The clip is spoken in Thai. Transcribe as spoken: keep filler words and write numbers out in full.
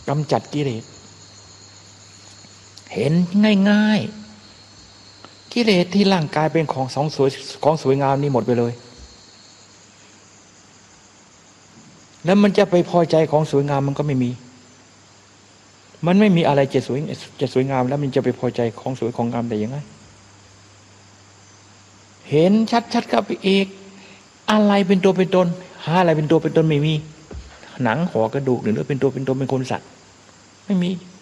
กำจัดกิเลสเห็นง่ายๆกิเลสที่ร่างกายเป็นของสองสวยของสวยงามนี่หมดไปเลยแล้วมันจะไปพอใจของสวยงามมันก็ไม่มีมันไม่มีอะไรจะสวยจะสวยงามแล้วมันจะไปพอใจของสวยของงามได้ยังไงเห็นชัดๆกับอีกอะไรเป็นตัวเป็นตนหาอะไรเป็นตัวเป็นตนไม่มีหนังห่อกระดูกหรือเป็นตัวเป็นตนเป็นคนสัตว์ไม่มี